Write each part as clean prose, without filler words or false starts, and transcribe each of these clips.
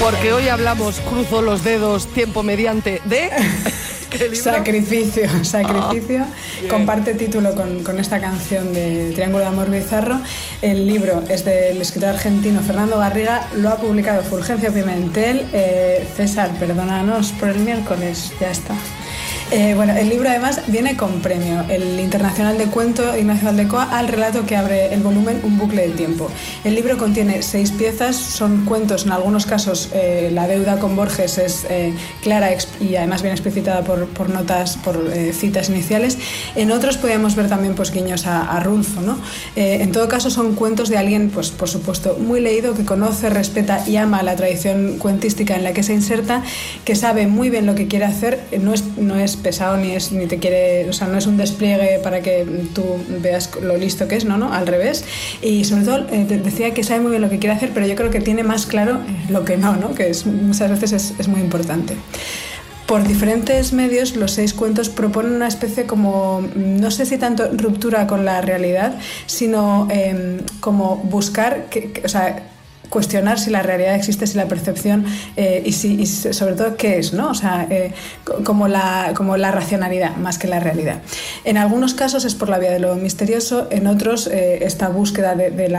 Porque hoy hablamos, cruzo los dedos, tiempo mediante, de... Sacrificio. Comparte título con esta canción de Triángulo de Amor Bizarro. El libro es del escritor argentino Fernando Garriga, lo ha publicado Fulgencio Pimentel. César, perdónanos por el miércoles, ya está. Bueno, el libro además viene con premio, el Internacional de Cuento Ignacio Aldecoa, al relato que abre el volumen Un bucle del tiempo. El libro contiene 6 piezas, son cuentos, en algunos casos la deuda con Borges es clara y además bien explicitada por notas, por citas iniciales. En otros podemos ver también pues, guiños a Rulfo, ¿no? En todo caso son cuentos de alguien, pues por supuesto, muy leído, que conoce, respeta y ama la tradición cuentística en la que se inserta, que sabe muy bien lo que quiere hacer, no es pesado ni te quiere, o sea, no es un despliegue para que tú veas lo listo que es, no, al revés. Y sobre todo decía que sabe muy bien lo que quiere hacer, pero yo creo que tiene más claro lo que no, que muchas veces es muy importante. Por diferentes medios, los 6 cuentos proponen una especie como, no sé si tanto ruptura con la realidad, sino como buscar, cuestionar si la realidad existe, si la percepción y sobre todo qué es, ¿no? O sea, como la racionalidad más que la realidad. En algunos casos es por la vía de lo misterioso, en otros esta búsqueda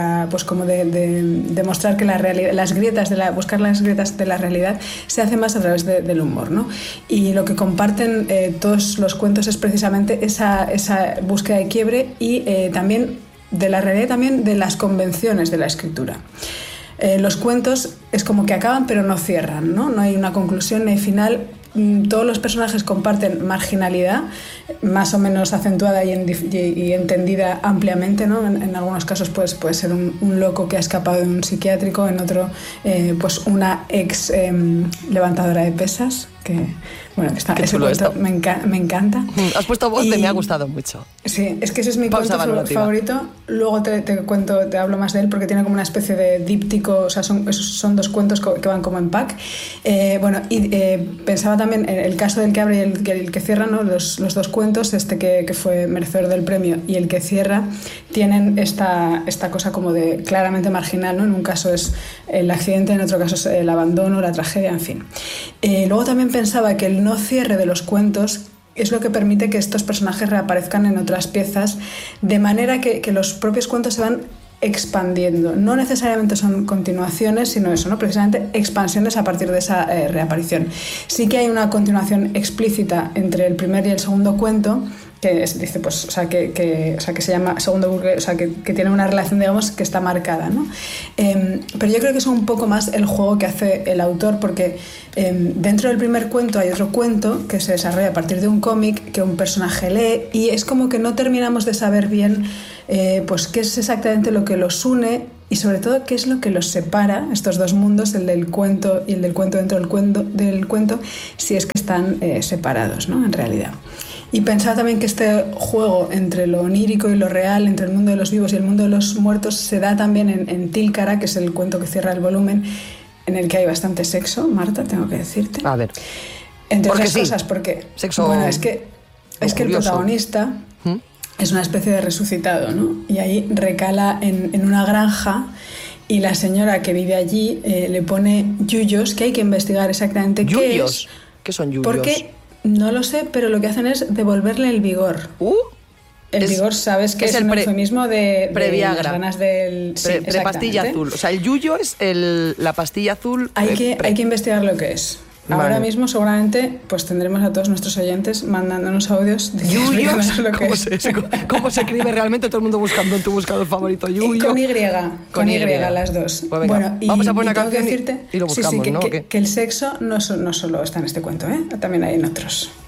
de mostrar que la realidad, buscar las grietas de la realidad se hace más a través del humor, ¿no? Y lo que comparten todos los cuentos es precisamente esa búsqueda de quiebre y también de la realidad, también de las convenciones de la escritura. Los cuentos es como que acaban pero no cierran, ¿no? No hay una conclusión ni final. Todos los personajes comparten marginalidad, más o menos acentuada y entendida ampliamente, ¿no? En algunos casos pues, puede ser un loco que ha escapado de un psiquiátrico, en otro pues una ex levantadora de pesas, que bueno, ese cuento me encanta. Has puesto voz de me ha gustado mucho. Sí, es que ese es mi cuento favorito. Luego te hablo más de él porque tiene como una especie de díptico, o sea, son 2 cuentos que van como en pack. Pensaba también en el caso del que abre y el que cierra, ¿no? Los 2 cuentos, que fue merecedor del premio y el que cierra, tienen esta cosa como de claramente marginal, ¿no? En un caso es el accidente, en otro caso es el abandono, la tragedia, en fin. Luego también pensaba que el no cierre de los cuentos es lo que permite que estos personajes reaparezcan en otras piezas, de manera que los propios cuentos se van expandiendo. No necesariamente son continuaciones, sino eso, ¿no? Precisamente expansiones a partir de esa reaparición. Sí que hay una continuación explícita entre el primer y el segundo cuento, que dice, pues, que se llama segundo bucle, que tiene una relación, digamos, que está marcada, ¿no? Pero yo creo que es un poco más el juego que hace el autor, porque dentro del primer cuento hay otro cuento que se desarrolla a partir de un cómic que un personaje lee, y es como que no terminamos de saber bien pues qué es exactamente lo que los une y sobre todo qué es lo que los separa, estos 2 mundos, el del cuento y el del cuento dentro del cuento, si es que están separados, ¿no? En realidad. Y pensaba también que este juego entre lo onírico y lo real, entre el mundo de los vivos y el mundo de los muertos, se da también en Tílcara, que es el cuento que cierra el volumen, en el que hay bastante sexo, Marta, tengo que decirte. A ver. Entre otras cosas, porque sexo, bueno, es que el protagonista es una especie de resucitado, ¿no? Y ahí recala en una granja y la señora que vive allí le pone yuyos, que hay que investigar exactamente qué es. ¿Qué son yuyos? Porque no lo sé, pero lo que hacen es devolverle el vigor. El vigor, ¿sabes? Que es un eufemismo de las ganas del... Sí, pastilla azul. O sea, el yuyo es la pastilla azul. Hay que investigar lo que es. Ahora mismo seguramente pues tendremos a todos nuestros oyentes mandándonos audios explicándonos lo que es. ¿Cómo se escribe realmente? Todo el mundo buscando en tu buscador favorito yuyo. Con Y las 2. Pues venga, bueno, vamos a poner una canción y lo buscamos, que el sexo no solo está en este cuento, ¿eh? También hay en otros.